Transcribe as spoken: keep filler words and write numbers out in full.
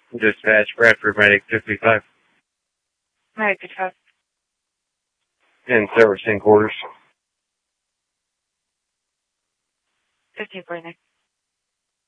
Dispatch, Bradford, Medic fifty-five. Medic fifty-five. In servicing quarters. fifteen forty-nine.